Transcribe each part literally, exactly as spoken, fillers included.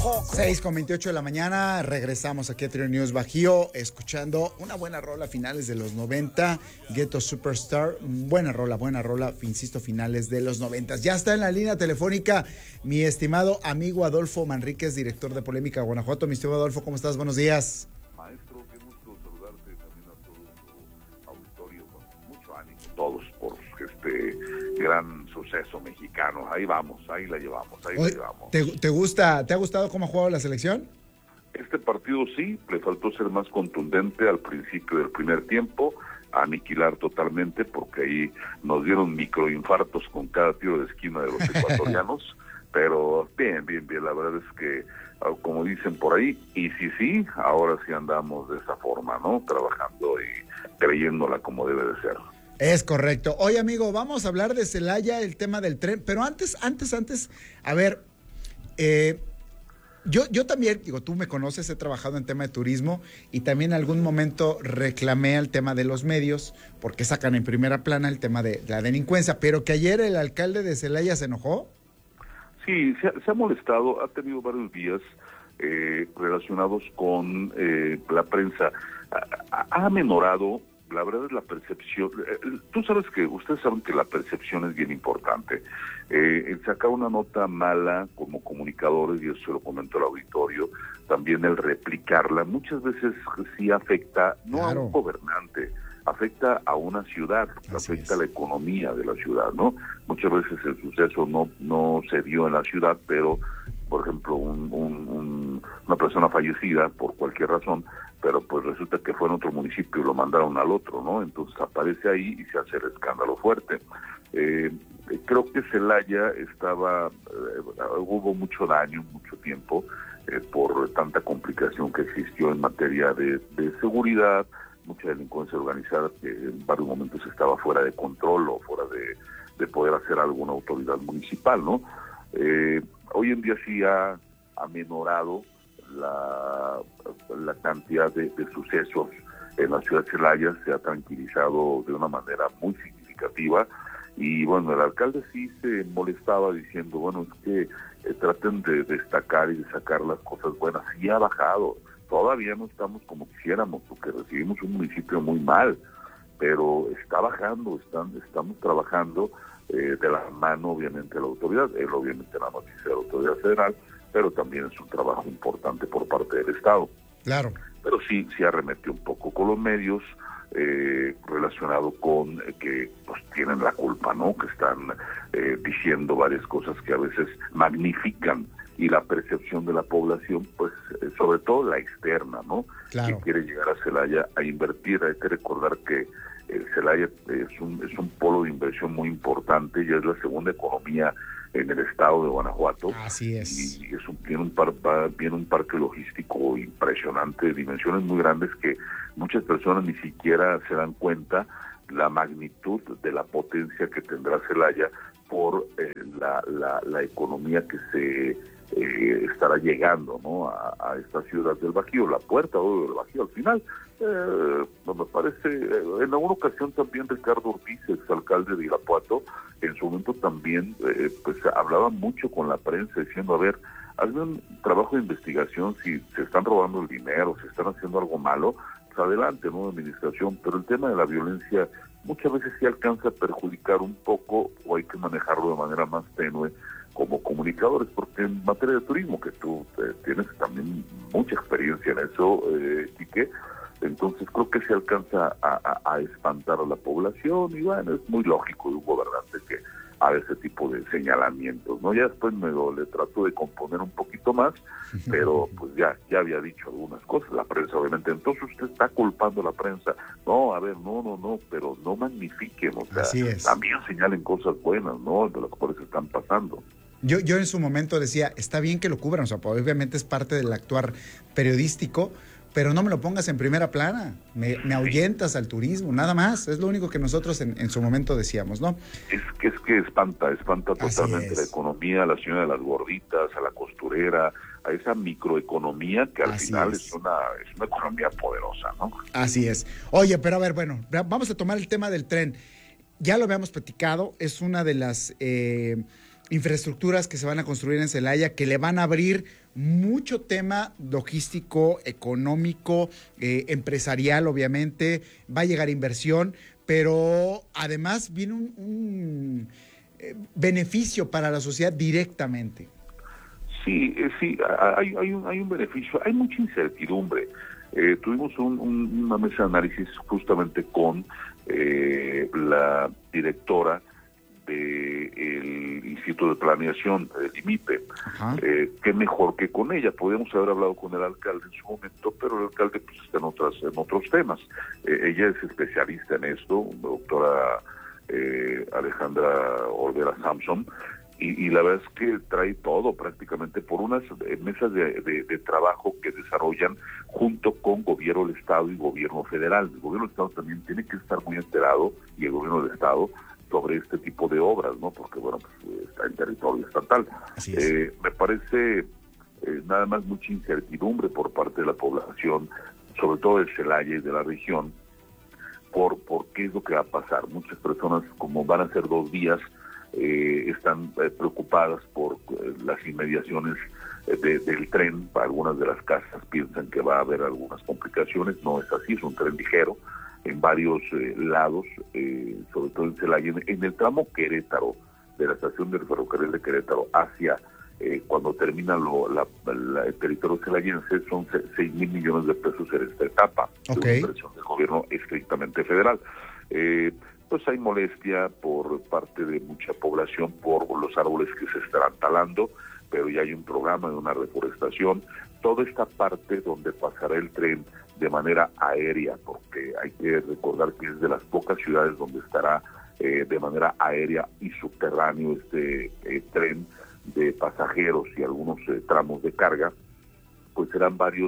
seis con veintiocho de la mañana, regresamos aquí a Trio News Bajío, escuchando una buena rola finales de los noventa, Ghetto Superstar, buena rola, buena rola, insisto, finales de los noventa. Ya está en la línea telefónica mi estimado amigo Adolfo Manríquez, director de Polémica Guanajuato. Mi estimado Adolfo, ¿cómo estás? Buenos días. Maestro, qué gusto saludarte, también a todo tu auditorio, con mucho ánimo, todos por este gran suceso mexicano. Ahí vamos, ahí la llevamos, ahí Oye, la llevamos. ¿te, te gusta, ¿Te ha gustado cómo ha jugado la selección? Este partido sí, le faltó ser más contundente al principio del primer tiempo, aniquilar totalmente, porque ahí nos dieron microinfartos con cada tiro de esquina de los ecuatorianos, pero bien, bien, bien, la verdad es que, como dicen por ahí, y sí, sí, ahora sí andamos de esa forma, ¿no? Trabajando y creyéndola como debe de ser. Es correcto. Oye, amigo, vamos a hablar de Celaya, el tema del tren, pero antes, antes, antes, a ver, eh, yo, yo también, digo, tú me conoces, he trabajado en tema de turismo y también en algún momento reclamé al tema de los medios, porque sacan en primera plana el tema de la delincuencia, pero que ayer el alcalde de Celaya se enojó. Sí, se ha, se ha molestado, ha tenido varios días eh, relacionados con eh, la prensa. Ha, ha amenorado, la verdad es la percepción. Eh, tú sabes que, ustedes saben que la percepción es bien importante. Eh, el sacar una nota mala como comunicadores, y eso se lo comento al auditorio, también el replicarla, muchas veces sí afecta, no claro. a un gobernante, afecta a una ciudad, Así afecta es. a la economía de la ciudad, ¿no? Muchas veces el suceso no no se dio en la ciudad, pero, por ejemplo, un, un, un, una persona fallecida por cualquier razón, pero pues resulta que fue en otro municipio y lo mandaron al otro, ¿no? Entonces aparece ahí y se hace el escándalo fuerte. Eh, creo que Celaya estaba, eh, hubo mucho daño, mucho tiempo, eh, por tanta complicación que existió en materia de, de seguridad, mucha delincuencia organizada que en varios momentos estaba fuera de control o fuera de, de poder hacer alguna autoridad municipal, ¿no? Eh, hoy en día sí ha amenorado la, la cantidad de, de sucesos en la ciudad de Celaya, se ha tranquilizado de una manera muy significativa y bueno, el alcalde sí se molestaba diciendo, bueno, es que eh, traten de destacar y de sacar las cosas buenas, sí ha bajado. Todavía no estamos como quisiéramos, porque recibimos un municipio muy mal, pero está bajando, están, estamos trabajando eh, de la mano, obviamente, de la autoridad, él obviamente la noticia de la autoridad federal, pero también es un trabajo importante por parte del Estado. Claro. Pero sí, sí arremetió un poco con los medios, eh, relacionado con eh, que pues tienen la culpa, ¿no? Que están eh, diciendo varias cosas que a veces magnifican y la percepción de la población, pues eh, sobre todo la externa, ¿no? Claro. Que quiere llegar a Celaya a invertir. Hay que recordar que eh, Celaya es un es un polo de inversión muy importante, ya es la segunda economía en el estado de Guanajuato. Así es. Y es un, tiene, un par, tiene un parque logístico impresionante, de dimensiones muy grandes que muchas personas ni siquiera se dan cuenta la magnitud de la potencia que tendrá Celaya por eh, la, la, la economía que se eh, estará llegando, ¿no? a, a esta ciudad del Bajío, la puerta del Bajío al final. Eh, me parece, eh, en alguna ocasión también Ricardo Ortiz, exalcalde de Irapuato, en su momento también eh, pues hablaba mucho con la prensa diciendo, a ver, hazme un trabajo de investigación, si se están robando el dinero, si están haciendo algo malo, pues adelante, ¿no? Administración, pero el tema de la violencia muchas veces sí alcanza a perjudicar un poco, o hay que manejarlo de manera más tenue como comunicadores, porque en materia de turismo, que tú eh, tienes también mucha experiencia en eso, eh, Quique, entonces creo que se alcanza a, a, a espantar a la población y bueno, es muy lógico de un gobernante que haga ese tipo de señalamientos, ¿no? Ya después me lo, le trato de componer un poquito más, pero pues ya ya había dicho algunas cosas, la prensa obviamente, entonces usted está culpando a la prensa, no, a ver, no, no, no, pero no magnifiquen, o sea, Así es. También señalen cosas buenas, ¿no? De las cuales están pasando. Yo, yo en su momento decía, está bien que lo cubran, o sea, obviamente es parte del actuar periodístico, pero no me lo pongas en primera plana, me, me ahuyentas al turismo, nada más, es lo único que nosotros en, en su momento decíamos, ¿no? Es que es que espanta, espanta totalmente la economía, a la señora de las gorditas, a la costurera, a esa microeconomía que al Así final es. es una es una economía poderosa, ¿no? Así es. Oye, pero a ver, bueno, vamos a tomar el tema del tren. Ya lo habíamos platicado, es una de las eh, infraestructuras que se van a construir en Celaya, que le van a abrir mucho tema logístico, económico, eh, empresarial, obviamente, va a llegar inversión, pero además viene un, un eh, beneficio para la sociedad directamente. Sí, eh, sí, hay, hay, un, hay un beneficio, hay mucha incertidumbre. Eh, tuvimos un, un, una mesa de análisis justamente con eh, la directora del Instituto de Planeación, el I M I P E. Eh, qué mejor que con ella. Podríamos haber hablado con el alcalde en su momento, pero el alcalde pues está en otras en otros temas. Eh, ella es especialista en esto, doctora eh, Alejandra Olvera Samson, y, y la verdad es que trae todo prácticamente por unas eh, mesas de, de, de trabajo que desarrollan junto con gobierno del Estado y gobierno federal. El gobierno del Estado también tiene que estar muy enterado, y el gobierno del Estado, sobre este tipo de obras, ¿no? Porque, bueno, pues está en territorio estatal. Eh, me parece eh, nada más mucha incertidumbre por parte de la población, sobre todo de Celaya y de la región, por, por qué es lo que va a pasar. Muchas personas, como van a ser dos días, eh, están eh, preocupadas por eh, las inmediaciones eh, de, del tren. Algunas de las casas piensan que va a haber algunas complicaciones. No es así, es un tren ligero en varios eh, lados, eh, sobre todo en Celaya, en, en el tramo Querétaro, de la estación del ferrocarril de Querétaro hacia eh, cuando termina lo, la, la, el territorio celayense, son seis mil millones de pesos en esta etapa, okay, de una inversión del gobierno estrictamente federal. Eh, pues hay molestia por parte de mucha población por los árboles que se estarán talando, pero ya hay un programa de una reforestación. Toda esta parte donde pasará el tren de manera aérea, porque hay que recordar que es de las pocas ciudades donde estará eh, de manera aérea y subterráneo este eh, tren de pasajeros y algunos eh, tramos de carga, pues serán varios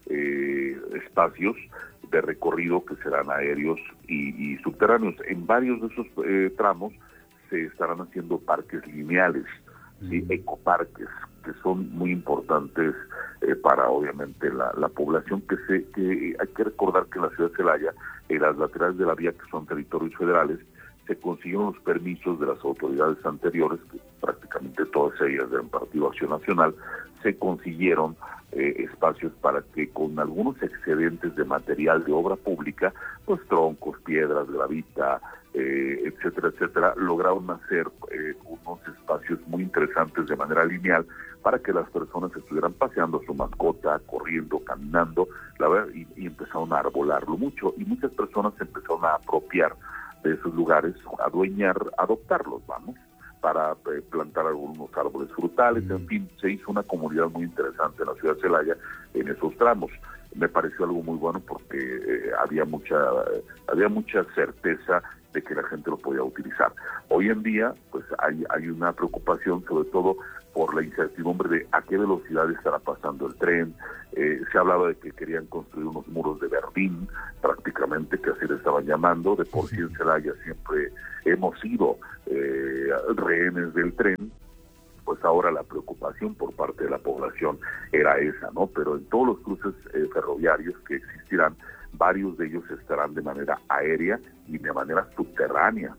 eh, espacios de recorrido que serán aéreos y, y subterráneos. En varios de esos eh, tramos se estarán haciendo parques lineales, ¿sí? Mm. Ecoparques, que son muy importantes eh, para obviamente la, la población, que se que hay que recordar que en la ciudad de Celaya, en las laterales de la vía, que son territorios federales, se consiguieron los permisos de las autoridades anteriores, que prácticamente todas ellas del Partido Acción Nacional, se consiguieron eh, espacios para que con algunos excedentes de material de obra pública, pues troncos, piedras, gravita, eh, etcétera, etcétera, lograron hacer eh, unos espacios muy interesantes de manera lineal para que las personas estuvieran paseando a su mascota, corriendo, caminando, la verdad, y, y empezaron a arbolarlo mucho, y muchas personas se empezaron a apropiar de esos lugares, adueñar, adoptarlos, vamos, para eh, plantar algunos árboles frutales, mm. en fin, se hizo una comunidad muy interesante en la ciudad de Celaya en esos tramos. Me pareció algo muy bueno porque eh, había mucha eh, había mucha certeza de que la gente lo podía utilizar. Hoy en día, pues hay hay una preocupación, sobre todo por la incertidumbre de a qué velocidad estará pasando el tren. Eh, se hablaba de que querían construir unos muros de Berlín, prácticamente, que así le estaban llamando. De por sí en Celaya siempre hemos sido eh, rehenes del tren. Pues ahora la preocupación por parte de la población era esa, ¿no? Pero en todos los cruces eh, ferroviarios que existirán, varios de ellos estarán de manera aérea y de manera subterránea.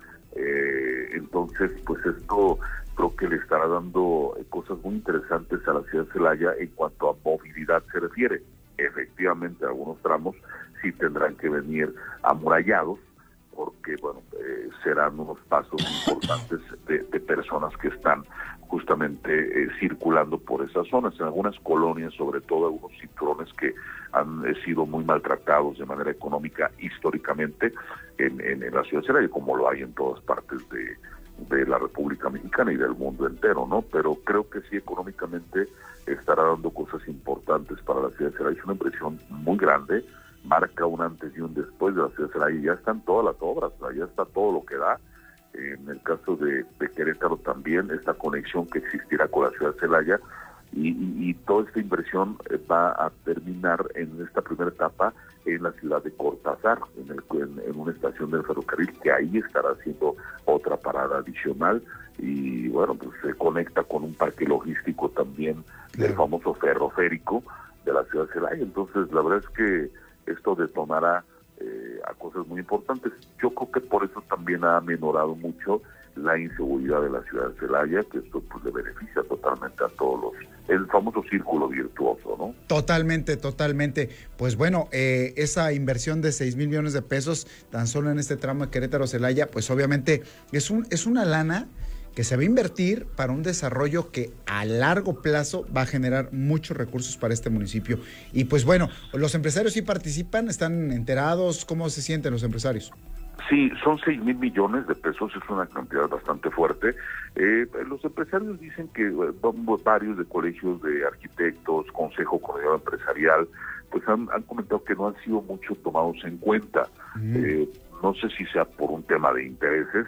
Eh, entonces, pues esto creo que le estará dando cosas muy interesantes a la ciudad de Celaya en cuanto a movilidad se refiere. Efectivamente, algunos tramos sí tendrán que venir amurallados, porque, bueno, eh, serán unos pasos importantes de, de personas que están justamente eh, circulando por esas zonas. En algunas colonias, sobre todo algunos cinturones que han eh, sido muy maltratados de manera económica históricamente en, en, en la ciudad de Celaya, como lo hay en todas partes de, de la República Mexicana y del mundo entero, ¿no? Pero creo que sí, económicamente estará dando cosas importantes para la ciudad de Celaya. Es una impresión muy grande, marca un antes y un después de la ciudad de Celaya, y ya están todas las obras, ya está todo lo que da. En el caso de, de Querétaro también, esta conexión que existirá con la ciudad de Celaya, y, y, y toda esta inversión va a terminar en esta primera etapa en la ciudad de Cortázar, en, el, en, en una estación del ferrocarril, que ahí estará haciendo otra parada adicional, y bueno, pues se conecta con un parque logístico también, claro, del famoso ferroférico de la ciudad de Celaya. Entonces la verdad es que esto detonará eh, a cosas muy importantes. Yo creo que por eso también ha menorado mucho la inseguridad de la ciudad de Celaya, que esto pues le beneficia totalmente a todos los, el famoso círculo virtuoso, ¿no? Totalmente, totalmente. Pues bueno, eh, esa inversión de seis mil millones de pesos tan solo en este tramo de Querétaro-Celaya, pues obviamente es un es una lana que se va a invertir para un desarrollo que a largo plazo va a generar muchos recursos para este municipio. Y pues bueno, los empresarios sí participan, están enterados, ¿cómo se sienten los empresarios? Sí, son seis mil millones de pesos, es una cantidad bastante fuerte. Eh, los empresarios dicen que eh, varios de colegios de arquitectos, Consejo Coordinador Empresarial, pues han, han comentado que no han sido mucho tomados en cuenta. Mm. Eh, no sé si sea por un tema de intereses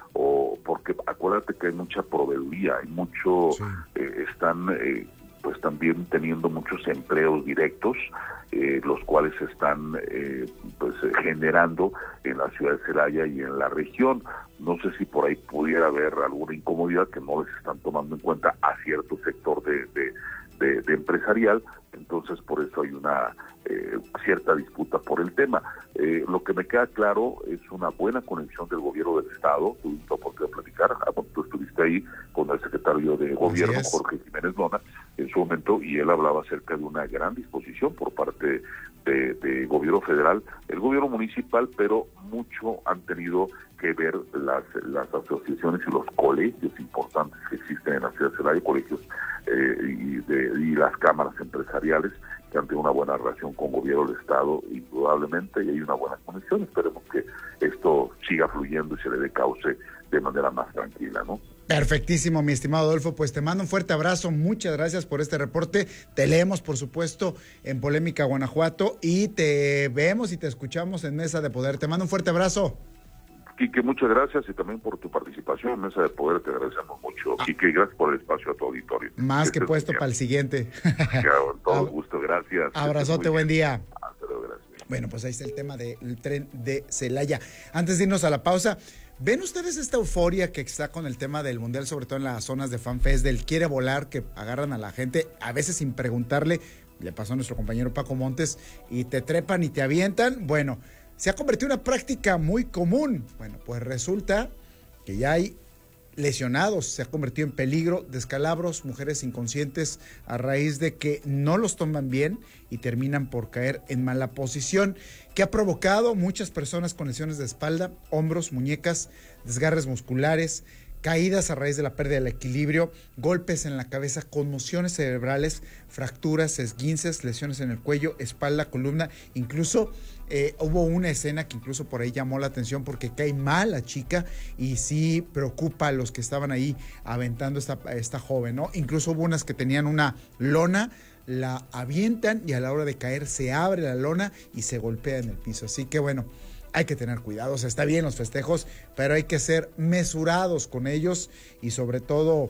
o porque acuérdate que hay mucha proveeduría, hay mucho, sí. eh, están eh, pues también teniendo muchos empleos directos, eh, los cuales se están eh, pues eh, generando en la ciudad de Celaya y en la región. No sé si por ahí pudiera haber alguna incomodidad que no les están tomando en cuenta a cierto sector de, de, de, de empresarial, entonces por eso hay una eh, cierta disputa por el tema. Eh, lo que me queda claro es una buena conexión del gobierno del Estado. Tuvimos la oportunidad de platicar, tú estuviste ahí con el secretario de Gobierno, Jorge Jiménez Lona, en su momento, y él hablaba acerca de una gran disposición por parte de, de gobierno federal, el gobierno municipal, pero mucho han tenido que ver las, las asociaciones y los colegios importantes que existen en la ciudad de Celaya, colegios eh, y, de, y las cámaras empresariales que han tenido una buena relación con gobierno del Estado, indudablemente, y hay una buena conexión. Esperemos que esto siga fluyendo y se le dé cauce de manera más tranquila, ¿no? Perfectísimo, mi estimado Adolfo, pues te mando un fuerte abrazo, muchas gracias por este reporte, te leemos por supuesto en Polémica Guanajuato y te vemos y te escuchamos en Mesa de Poder, te mando un fuerte abrazo. Quique, muchas gracias y también por tu participación en Mesa de Poder, te agradecemos mucho. Ah. Quique, gracias por el espacio a tu auditorio. Más que, que puesto para el siguiente. Claro, todo gusto, gracias. Abrazote, buen día. Hasta luego, gracias. Bueno, pues ahí está el tema del tren de Celaya. Antes de irnos a la pausa, ¿ven ustedes esta euforia que está con el tema del Mundial, sobre todo en las zonas de FanFest, del quiere volar, que agarran a la gente, a veces sin preguntarle, le pasó a nuestro compañero Paco Montes, y te trepan y te avientan? Bueno, se ha convertido en una práctica muy común. Bueno, pues resulta que ya hay lesionados, se ha convertido en peligro, descalabros, mujeres inconscientes a raíz de que no los toman bien y terminan por caer en mala posición, que ha provocado muchas personas con lesiones de espalda, hombros, muñecas, desgarres musculares, caídas a raíz de la pérdida del equilibrio, golpes en la cabeza, conmociones cerebrales, fracturas, esguinces, lesiones en el cuello, espalda, columna, incluso eh, hubo una escena que incluso por ahí llamó la atención porque cae mal la chica y sí preocupa a los que estaban ahí aventando esta, esta joven, ¿no? Incluso hubo unas que tenían una lona, la avientan y a la hora de caer se abre la lona y se golpea en el piso, así que bueno, hay que tener cuidado. O sea, está bien los festejos, pero hay que ser mesurados con ellos y sobre todo,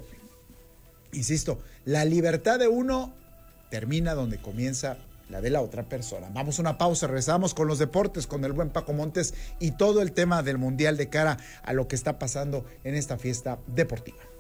insisto, la libertad de uno termina donde comienza la de la otra persona. Vamos a una pausa, regresamos con los deportes, con el buen Paco Montes y todo el tema del Mundial de cara a lo que está pasando en esta fiesta deportiva.